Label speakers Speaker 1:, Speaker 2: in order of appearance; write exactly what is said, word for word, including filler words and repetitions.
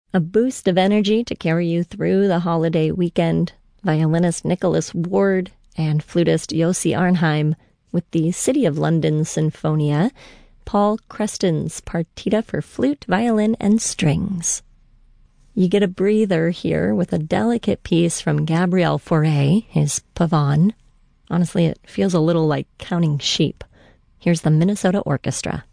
Speaker 1: A boost of energy to carry you through the holiday weekend. Violinist Nicholas Ward and flutist Yossi Arnheim with the City of London Sinfonia, Paul Creston's Partita for Flute, Violin, and Strings. You get a breather here with a delicate piece from Gabriel Fauré, his Pavane. Honestly, it feels a little like counting sheep. Here's the Minnesota Orchestra.